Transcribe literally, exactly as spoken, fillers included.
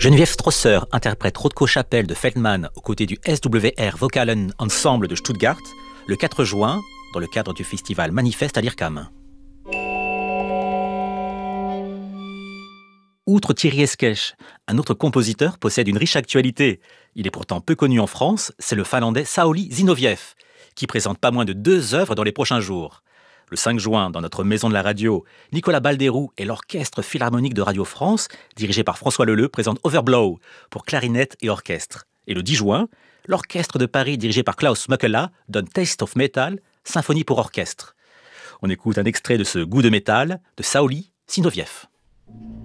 Geneviève Strosser interprète Rodko Chapelle de Feldman aux côtés du S W R Vocalen Ensemble de Stuttgart le quatre juin dans le cadre du festival Manifeste à l'IRCAM. Outre Thierry Esquèche, un autre compositeur possède une riche actualité. Il est pourtant peu connu en France, c'est le Finlandais Sauli Zinoviev, qui présente pas moins de deux œuvres dans les prochains jours. Le cinq juin, dans notre maison de la radio, Nicolas Balderoux et l'Orchestre Philharmonique de Radio France, dirigé par François Leleu, présentent Overblow pour clarinette et orchestre. Et le dix juin, l'Orchestre de Paris, dirigé par Klaus Möckela, donne Taste of Metal, symphonie pour orchestre. On écoute un extrait de ce goût de métal de Sauli Zinoviev.